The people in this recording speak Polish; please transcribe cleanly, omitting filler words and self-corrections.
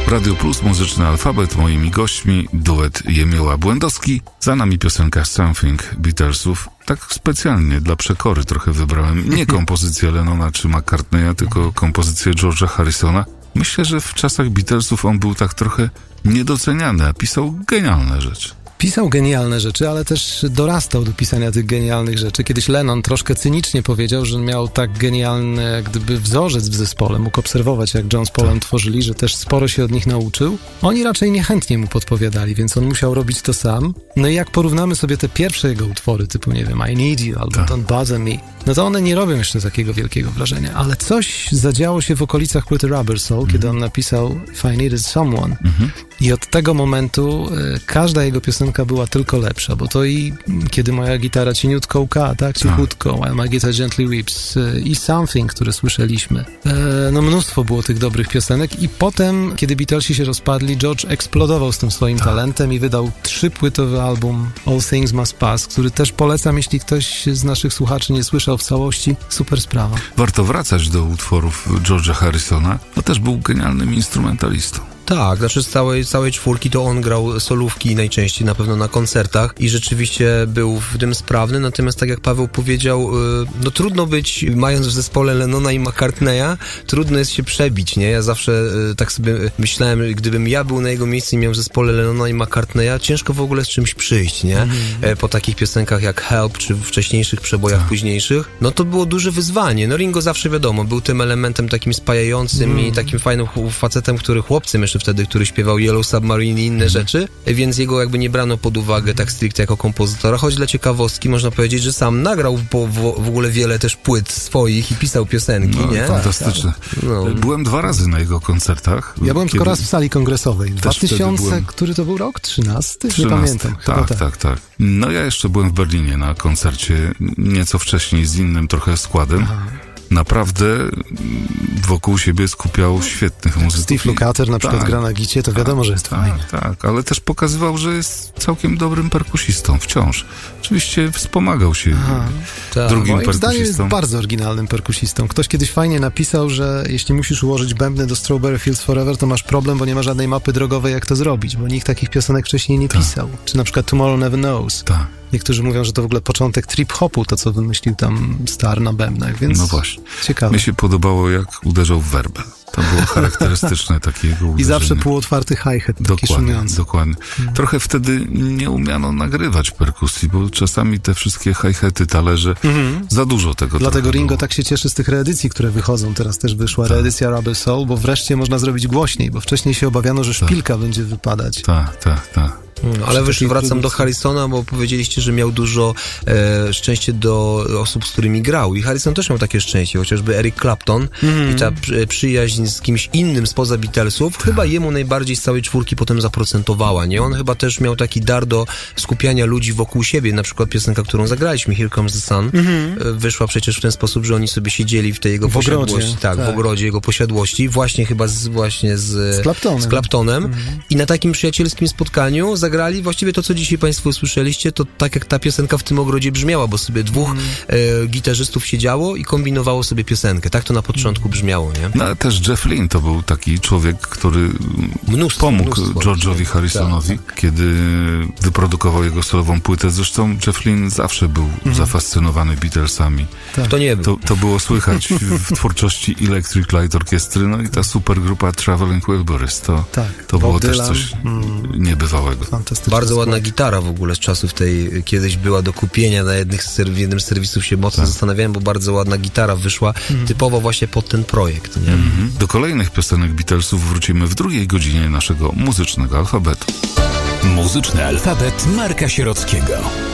Radio Plus, Muzyczny Alfabet. Moimi gośćmi duet Jemioła Błędowski. Za nami piosenka Something Beatlesów. Tak specjalnie dla przekory trochę wybrałem. Nie kompozycję Lennona czy McCartneya, tylko kompozycję George'a Harrisona. Myślę, że w czasach Beatlesów on był tak trochę niedoceniany, a pisał genialne rzeczy. Pisał genialne rzeczy, ale też dorastał do pisania tych genialnych rzeczy. Kiedyś Lennon troszkę cynicznie powiedział, że miał tak genialny jak gdyby wzorzec w zespole. Mógł obserwować, jak John z Paulem tworzyli, że też sporo się od nich nauczył. Oni raczej niechętnie mu podpowiadali, więc on musiał robić to sam. No i jak porównamy sobie te pierwsze jego utwory, typu, nie wiem, I Need You albo Don't Bother Me, no to one nie robią jeszcze takiego wielkiego wrażenia. Ale coś zadziało się w okolicach płyty Rubber Soul, kiedy on napisał If I Needed Someone. I od tego momentu każda jego piosenka była tylko lepsza, bo to i Kiedy moja gitara cieniutko łka, tak, cichutko, While My Guitar Gently Weeps i Something, które słyszeliśmy. No mnóstwo było tych dobrych piosenek i potem, kiedy Beatlesi się rozpadli, George eksplodował z tym swoim talentem i wydał 3-płytowy album All Things Must Pass, który też polecam, jeśli ktoś z naszych słuchaczy nie słyszał w całości. Super sprawa. Warto wracać do utworów George'a Harrisona. No też był genialnym instrumentalistą. Tak, znaczy z całej czwórki to on grał solówki najczęściej na pewno na koncertach i rzeczywiście był w tym sprawny, natomiast tak jak Paweł powiedział, no trudno być, mając w zespole Lennona i McCartneya, trudno jest się przebić, nie? Ja zawsze tak sobie myślałem, gdybym ja był na jego miejscu i miał w zespole Lennona i McCartneya, ciężko w ogóle z czymś przyjść, nie? Po takich piosenkach jak Help, czy wcześniejszych przebojach późniejszych, no to było duże wyzwanie. No Ringo zawsze wiadomo, był tym elementem takim spajającym i takim fajnym facetem, który chłopcem jeszcze wtedy, który śpiewał Yellow Submarine i inne rzeczy, więc jego jakby nie brano pod uwagę tak stricte jako kompozytora, choć dla ciekawostki można powiedzieć, że sam nagrał w ogóle wiele też płyt swoich i pisał piosenki, nie? Fantastyczne. No. Byłem 2 razy na jego koncertach. Ja byłem tylko raz w sali kongresowej. 2000, który to był rok? 13? Nie pamiętam. Tak. No ja jeszcze byłem w Berlinie na koncercie nieco wcześniej z innym trochę składem. Naprawdę wokół siebie skupiał świetnych muzyków. Steve Lukather na przykład gra na gicie, to wiadomo, że jest fajnie. Tak, ale też pokazywał, że jest całkiem dobrym perkusistą wciąż. Oczywiście wspomagał się drugim moim zdaniem jest perkusistą. bardzo oryginalnym perkusistą. Ktoś kiedyś fajnie napisał, że jeśli musisz ułożyć bębny do Strawberry Fields Forever, to masz problem, bo nie ma żadnej mapy drogowej, jak to zrobić, bo nikt takich piosenek wcześniej nie pisał. Czy na przykład Tomorrow Never Knows. Niektórzy mówią, że to w ogóle początek trip-hopu, to co wymyślił tam Star na bębnach, więc no właśnie. Ciekawe. Mnie się podobało, jak uderzał w werbel. To było charakterystyczne takiego uderzenia. I zawsze półotwarty hi-hat, taki szumiący. Dokładnie. Trochę wtedy nie umiano nagrywać perkusji, bo czasami te wszystkie hi-haty, talerze, za dużo tego. Dlatego Ringo tak się cieszy z tych reedycji, które wychodzą. Teraz też wyszła reedycja Rubber Soul, bo wreszcie można zrobić głośniej, bo wcześniej się obawiano, że szpilka będzie wypadać. Tak. Ale wracam do Harrisona, bo powiedzieliście, że miał dużo szczęście do osób, z którymi grał. I Harrison też miał takie szczęście, chociażby Eric Clapton i ta przyjaźń z kimś innym spoza Beatlesów chyba jemu najbardziej z całej czwórki potem zaprocentowała, nie? On chyba też miał taki dar do skupiania ludzi wokół siebie. Na przykład piosenka, którą zagraliśmy, Here Comes the Sun, wyszła przecież w ten sposób, że oni sobie siedzieli w tej jego posiadłości. W ogrodzie jego posiadłości, właśnie chyba z Claptonem. I na takim przyjacielskim spotkaniu zagrali właściwie to, co dzisiaj Państwo usłyszeliście, to tak jak ta piosenka w tym ogrodzie brzmiała, bo sobie 2 gitarzystów siedziało i kombinowało sobie piosenkę. Tak to na początku brzmiało, nie? No ale też Jeff Lynne to był taki człowiek, który pomógł George'owi Harrisonowi, kiedy wyprodukował jego solową płytę. Zresztą Jeff Lynne zawsze był zafascynowany Beatlesami. To nie był. To było słychać w twórczości Electric Light Orchestry, no i ta supergrupa Traveling Wilburys. To było też coś niebywałego. Bardzo ładna gitara w ogóle z czasów tej, kiedyś była do kupienia w jednym z serwisów, się mocno zastanawiałem, bo bardzo ładna gitara wyszła typowo właśnie pod ten projekt. Nie? Do kolejnych piosenek Beatlesów wrócimy w drugiej godzinie naszego muzycznego alfabetu. Muzyczny alfabet Marka Sierockiego.